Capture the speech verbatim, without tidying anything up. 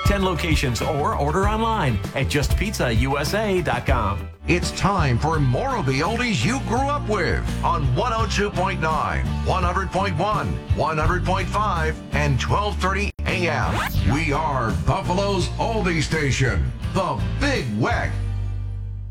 ten locations, or order online at just pizza u s a dot com. It's time for more of the oldies you grew up with on one oh two point nine, one hundred point one, one hundred point five, and twelve thirty a m. We are Buffalo's oldie station, the Big Weck.